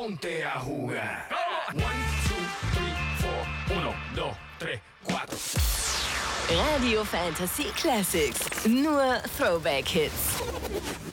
ponte a jugar. 1, 2, 3, 4. 1, 2, 3, 4. Radio Fantasy Classics. Nur Throwback-Hits.